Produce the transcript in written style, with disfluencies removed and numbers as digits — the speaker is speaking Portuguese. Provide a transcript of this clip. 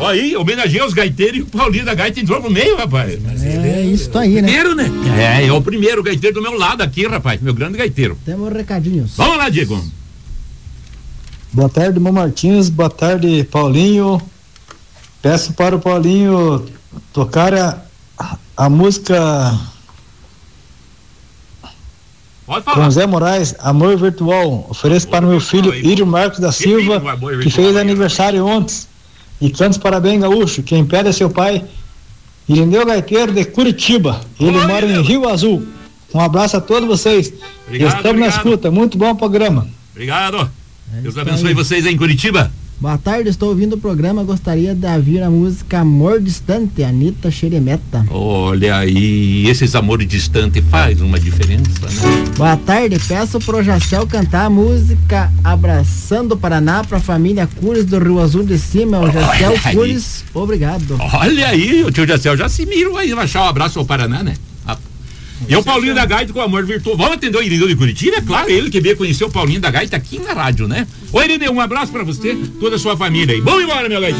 Olha aí, homenageia os gaiteiros e o Paulinho da Gaita entrou no meio, rapaz. É isso aí, né? Primeiro, né? É o primeiro gaiteiro do meu lado aqui, rapaz, meu grande gaiteiro. Temos recadinhos. Vamos lá, Diego. Boa tarde, Mão Martins, boa tarde, Paulinho. Peço para o Paulinho tocar a música com Zé Moraes, Amor Virtual. Ofereço para meu filho Írio Marcos da Silva, que fez aniversário ontem. E canta os parabéns, gaúcho. Quem pede é seu pai, Irineu Gaiteiro de Curitiba. Ele mora em Rio Azul. Um abraço a todos vocês. Estamos na escuta. Muito bom o programa. Obrigado. Deus abençoe vocês aí em Curitiba. Boa tarde, estou ouvindo o programa, gostaria de ouvir a música Amor Distante, Anitta Xeremeta. Olha aí, esses amores distantes faz uma diferença, né? Boa tarde, peço pro Jacel cantar a música Abraçando o Paraná pra família Cures do Rio Azul de Cima, o Jacel Cures, obrigado. Olha aí, o tio Jacel já se mirou aí, achar um abraço ao Paraná, né? E o Paulinho da Gaita com o Amor Virtual. Vamos atender o Irineu de Curitiba? É claro, ele que veio conhecer o Paulinho da Gaita aqui na rádio, né? Ô Irineu, um abraço pra você, toda a sua família aí. Vamos embora, meu gaiteiro.